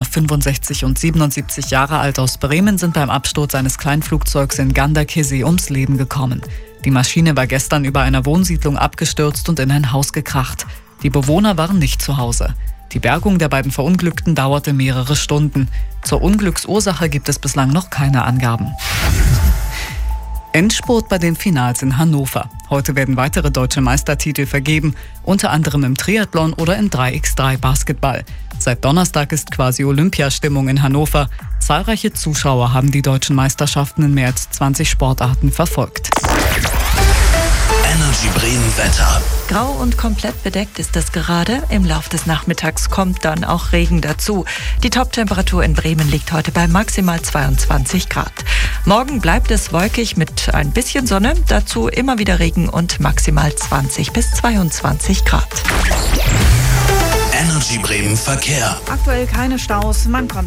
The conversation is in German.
65 und 77 Jahre alt aus Bremen, sind beim Absturz eines Kleinflugzeugs in Ganderkesee ums Leben gekommen. Die Maschine war gestern über einer Wohnsiedlung abgestürzt und in ein Haus gekracht. Die Bewohner waren nicht zu Hause. Die Bergung der beiden Verunglückten dauerte mehrere Stunden. Zur Unglücksursache gibt es bislang noch keine Angaben. Endspurt bei den Finals in Hannover. Heute werden weitere deutsche Meistertitel vergeben, unter anderem im Triathlon oder im 3x3 Basketball. Seit Donnerstag ist quasi Olympiastimmung in Hannover. Zahlreiche Zuschauer haben die deutschen Meisterschaften in mehr als 20 Sportarten verfolgt. Energy Bremen Wetter. Grau und komplett bedeckt ist es gerade. Im Laufe des Nachmittags kommt dann auch Regen dazu. Die Toptemperatur in Bremen liegt heute bei maximal 22 Grad. Morgen bleibt es wolkig mit ein bisschen Sonne, dazu immer wieder Regen und maximal 20 bis 22 Grad. Energy Bremen Verkehr. Aktuell keine Staus, man kommt